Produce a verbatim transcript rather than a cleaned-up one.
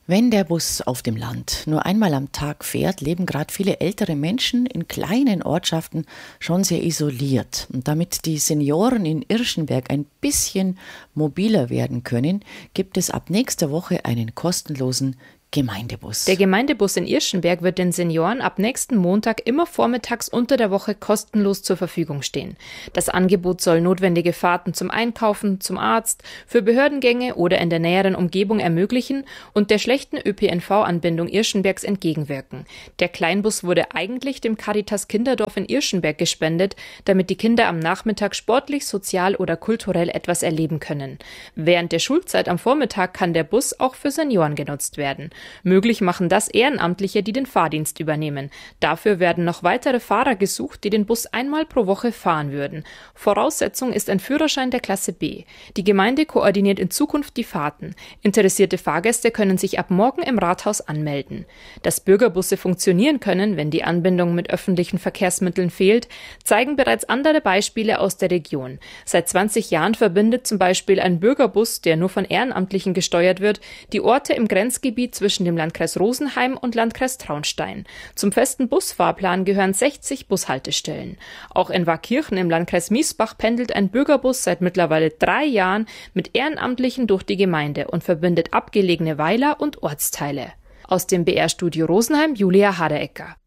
Wenn der Bus auf dem Land nur einmal am Tag fährt, leben gerade viele ältere Menschen in kleinen Ortschaften schon sehr isoliert. Und damit die Senioren in Irschenberg ein bisschen mobiler werden können, gibt es ab nächster Woche einen kostenlosen Gemeindebus. Der Gemeindebus in Irschenberg wird den Senioren ab nächsten Montag immer vormittags unter der Woche kostenlos zur Verfügung stehen. Das Angebot soll notwendige Fahrten zum Einkaufen, zum Arzt, für Behördengänge oder in der näheren Umgebung ermöglichen und der schlechten Ö P N V-Anbindung Irschenbergs entgegenwirken. Der Kleinbus wurde eigentlich dem Caritas Kinderdorf in Irschenberg gespendet, damit die Kinder am Nachmittag sportlich, sozial oder kulturell etwas erleben können. Während der Schulzeit am Vormittag kann der Bus auch für Senioren genutzt werden. Möglich machen das Ehrenamtliche, die den Fahrdienst übernehmen. Dafür werden noch weitere Fahrer gesucht, die den Bus einmal pro Woche fahren würden. Voraussetzung ist ein Führerschein der Klasse B. Die Gemeinde koordiniert in Zukunft die Fahrten. Interessierte Fahrgäste können sich ab morgen im Rathaus anmelden. Dass Bürgerbusse funktionieren können, wenn die Anbindung mit öffentlichen Verkehrsmitteln fehlt, zeigen bereits andere Beispiele aus der Region. Seit zwanzig Jahren verbindet zum Beispiel ein Bürgerbus, der nur von Ehrenamtlichen gesteuert wird, die Orte im Grenzgebiet zwischen zwischen dem Landkreis Rosenheim und Landkreis Traunstein. Zum festen Busfahrplan gehören sechzig Bushaltestellen. Auch in Waakirchen im Landkreis Miesbach pendelt ein Bürgerbus seit mittlerweile drei Jahren mit Ehrenamtlichen durch die Gemeinde und verbindet abgelegene Weiler und Ortsteile. Aus dem B R-Studio Rosenheim, Julia Haderecker.